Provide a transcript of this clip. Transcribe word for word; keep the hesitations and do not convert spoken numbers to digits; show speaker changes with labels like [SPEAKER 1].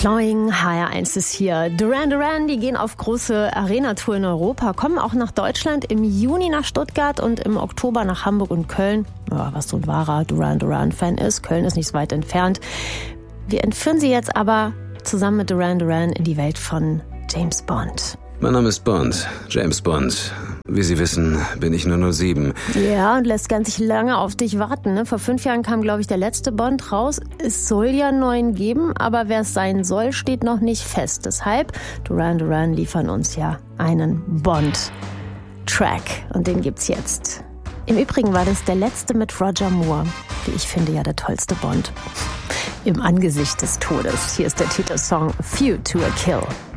[SPEAKER 1] Flying High eins ist hier. Duran Duran, die gehen auf große Arena-Tour in Europa, kommen auch nach Deutschland, im Juni nach Stuttgart und im Oktober nach Hamburg und Köln. Ja, was so ein wahrer Duran Duran-Fan ist. Köln ist nicht so weit entfernt. Wir entführen Sie jetzt aber zusammen mit Duran Duran in die Welt von James Bond.
[SPEAKER 2] Mein Name ist Bond, James Bond. Wie Sie wissen, bin ich nur null sieben.
[SPEAKER 1] Ja, und lässt ganz lange auf dich warten. Ne? Vor fünf Jahren kam, glaube ich, der letzte Bond raus. Es soll ja einen neuen geben, aber wer es sein soll, steht noch nicht fest. Deshalb, Duran Duran liefern uns ja einen Bond-Track. Und den gibt's jetzt. Im Übrigen war das der letzte mit Roger Moore. Wie ich finde, ja der tollste Bond. Im Angesicht des Todes. Hier ist der Titelsong Few to a Kill.